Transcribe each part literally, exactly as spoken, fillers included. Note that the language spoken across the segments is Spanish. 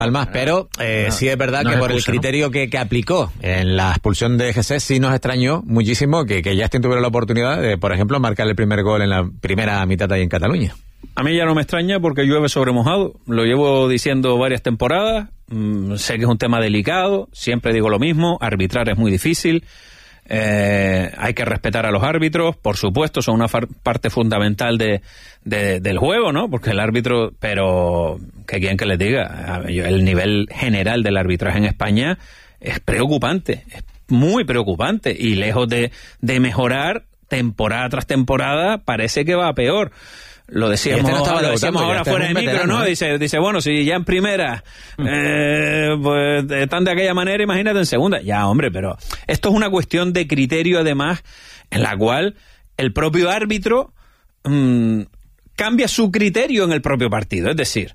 Palmas, pero eh, no, sí es verdad no que por excusa, el criterio ¿no? que, que aplicó en la expulsión de G C sí nos extrañó muchísimo que, que Justin tuviera la oportunidad de, por ejemplo, marcar el primer gol en la primera mitad ahí en Cataluña. A mí ya no me extraña porque llueve sobre mojado, lo llevo diciendo varias temporadas, mmm, sé que es un tema delicado, siempre digo lo mismo, arbitrar es muy difícil, eh, hay que respetar a los árbitros, por supuesto, son una far- parte fundamental de, de, del juego, ¿no? Porque el árbitro, pero que quieren que les diga, el nivel general del arbitraje en España es preocupante, es muy preocupante, y lejos de, de mejorar temporada tras temporada, parece que va a peor. Lo decíamos, este no lo decíamos ahora fuera de micro, ¿no? ¿eh? Dice, dice, bueno, si ya en primera eh, pues están de aquella manera, imagínate en segunda. Ya, hombre, pero esto es una cuestión de criterio, además, en la cual el propio árbitro mmm, cambia su criterio en el propio partido. Es decir,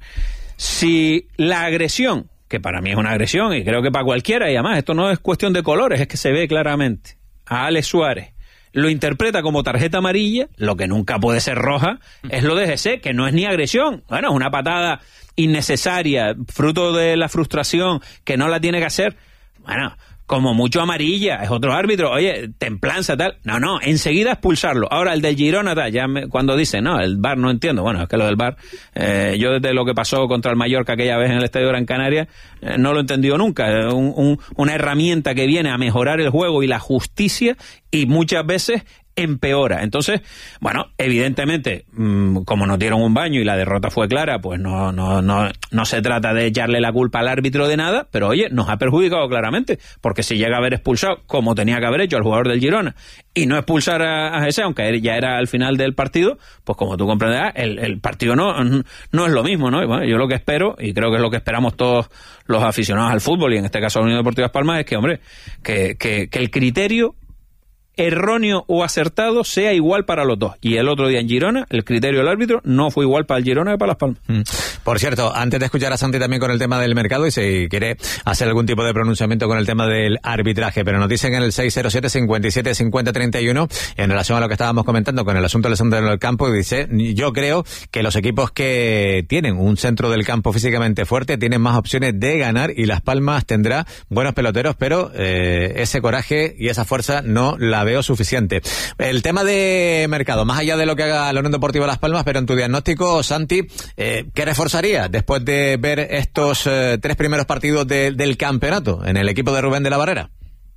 si la agresión, que para mí es una agresión, y creo que para cualquiera, y además esto no es cuestión de colores, es que se ve claramente, a Alex Suárez lo interpreta como tarjeta amarilla, lo que nunca puede ser roja, es lo de G C, que no es ni agresión. Bueno, es una patada innecesaria, fruto de la frustración, que no la tiene que hacer. Bueno, como mucho amarilla, es otro árbitro, oye, templanza, tal. No, no, enseguida expulsarlo. Ahora, el del Girona, tal, ya me, cuando dice, no, el V A R no entiendo. Bueno, es que lo del V A R, eh, yo desde lo que pasó contra el Mallorca aquella vez en el Estadio Gran Canaria, eh, no lo he entendido nunca. Un, un, una herramienta que viene a mejorar el juego y la justicia, y muchas veces empeora. Entonces, bueno, evidentemente, mmm, como nos dieron un baño y la derrota fue clara, pues no, no, no, no se trata de echarle la culpa al árbitro de nada, pero oye, nos ha perjudicado claramente, porque si llega a haber expulsado, como tenía que haber hecho al jugador del Girona, y no expulsar a, a G C, aunque ya era al final del partido, pues como tú comprenderás, el, el partido no, no es lo mismo, ¿no? Y bueno, yo lo que espero, y creo que es lo que esperamos todos los aficionados al fútbol, y en este caso la Unión Deportiva Las Palmas, es que, hombre, que, que, que el criterio erróneo o acertado sea igual para los dos. Y el otro día en Girona, el criterio del árbitro no fue igual para el Girona que para Las Palmas. Mm. Por cierto, antes de escuchar a Santi también con el tema del mercado, y si quiere hacer algún tipo de pronunciamiento con el tema del arbitraje, pero nos dicen en el seis cero siete, cincuenta y siete, cincuenta, treinta y uno, en relación a lo que estábamos comentando con el asunto del centro del campo, y dice, yo creo que los equipos que tienen un centro del campo físicamente fuerte tienen más opciones de ganar, y Las Palmas tendrá buenos peloteros, pero eh, ese coraje y esa fuerza no la veo suficiente. El tema de mercado, más allá de lo que haga la Unión Deportiva Las Palmas, pero en tu diagnóstico, Santi, eh, ¿qué reforzaría después de ver estos eh, tres primeros partidos de, del campeonato en el equipo de Rubén de la Barrera?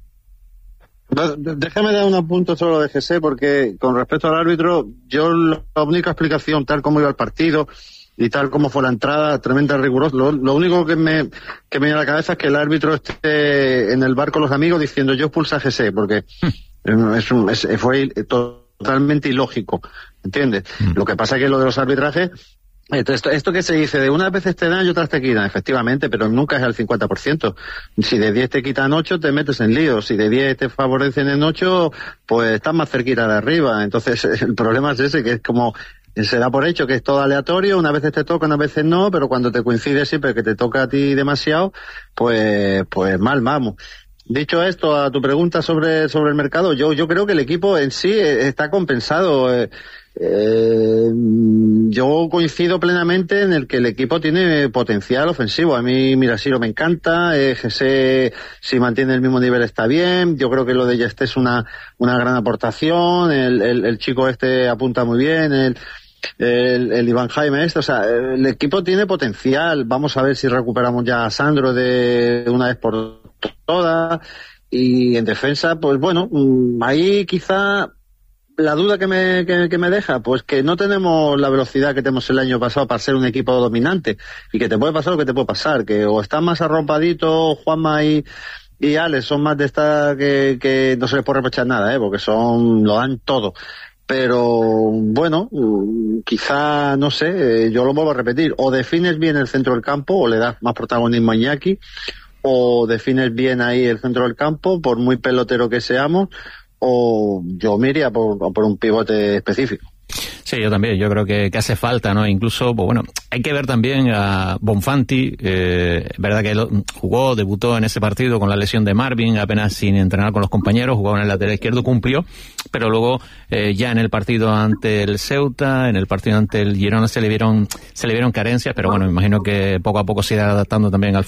Déjame dar un apunto sobre lo de G C, porque con respecto al árbitro, yo la única explicación, tal como iba el partido y tal como fue la entrada, tremenda rigurosa, lo, lo único que me que me viene a la cabeza es que el árbitro esté en el bar con los amigos diciendo yo expulso a G C, porque Es un, es, fue totalmente ilógico, ¿entiendes? Mm. Lo que pasa es que lo de los arbitrajes, esto, esto que se dice, de unas veces te dan y otras te quitan, efectivamente, pero nunca es al cincuenta por ciento. Si de diez te quitan ocho, te metes en lío. Si de diez te favorecen en ocho, pues estás más cerquita de arriba. Entonces, el problema es ese, que es como, se da por hecho que es todo aleatorio, unas veces te toca, unas veces no, pero cuando te coincide siempre que te toca a ti demasiado, pues, pues mal vamos. Dicho esto, a tu pregunta sobre sobre el mercado, yo yo creo que el equipo en sí está compensado. Eh, eh, yo coincido plenamente en el que el equipo tiene potencial ofensivo. A mí Mirasiro me encanta, eh, G C si mantiene el mismo nivel está bien. Yo creo que lo de Yesté es una una gran aportación. El, el, el chico este apunta muy bien. El, El, el Iván Jaime este, o sea, el equipo tiene potencial. Vamos a ver si recuperamos ya a Sandro de una vez por todas. Y en defensa, pues bueno, ahí quizá la duda que me, que, que me deja, pues que no tenemos la velocidad que tenemos el año pasado para ser un equipo dominante, y que te puede pasar lo que te puede pasar, que o están más arrompaditos Juanma y y Alex son más de esta que, que no se les puede reprochar nada, ¿eh? Porque son, lo dan todo. Pero bueno, quizá, no sé, yo lo vuelvo a repetir, o defines bien el centro del campo o le das más protagonismo a Iñaki, o defines bien ahí el centro del campo, por muy pelotero que seamos, o yo me iría por, por un pivote específico. Sí, yo también, yo creo que, que hace falta, ¿no? Incluso, pues bueno, hay que ver también a Bonfanti, eh, verdad que él jugó, debutó en ese partido con la lesión de Marvin, apenas sin entrenar con los compañeros, jugó en el lateral izquierdo, cumplió, pero luego eh, ya en el partido ante el Ceuta, en el partido ante el Girona se le vieron, se le vieron carencias, pero bueno, me imagino que poco a poco se irá adaptando también al